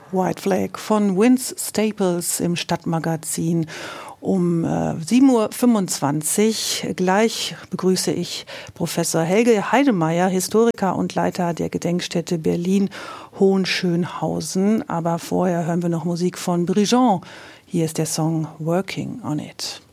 White Flag von Vince Staples im Stadtmagazin um 7.25 Uhr. Gleich begrüße ich Professor Helge Heidemeyer, Historiker und Leiter der Gedenkstätte Berlin-Hohenschönhausen. Aber vorher hören wir noch Musik von Brigitte. Hier ist der Song Working on It.